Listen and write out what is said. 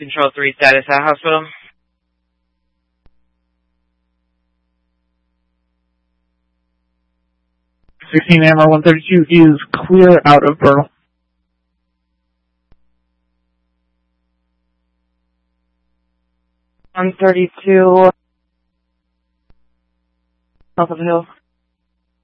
Control 3 status at hospital. 16 AMR 132 is clear out of Bernal. 132 south of the hill.